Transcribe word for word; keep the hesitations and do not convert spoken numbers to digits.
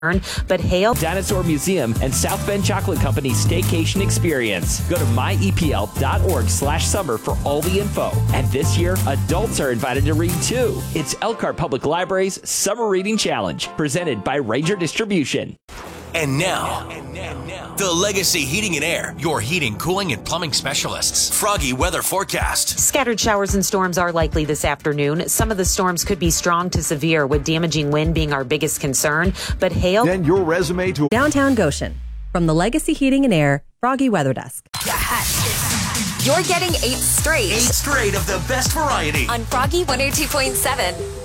But hail, Dinosaur Museum, and South Bend Chocolate Company Staycation Experience. Go to myepl.org slash summer for all the info. And this year, adults are invited to read too. It's Elkhart Public Library's Summer Reading Challenge, presented by Ranger Distribution. And now, the Legacy Heating and Air, your heating, cooling, and plumbing specialists. Froggy weather forecast. Scattered showers and storms are likely this afternoon. Some of the storms could be strong to severe, with damaging wind being our biggest concern. But hail. Then your resume to Downtown Goshen. From the Legacy Heating and Air Froggy Weather Desk. You're getting eight straight. Eight straight of the best variety. On Froggy one oh two point seven.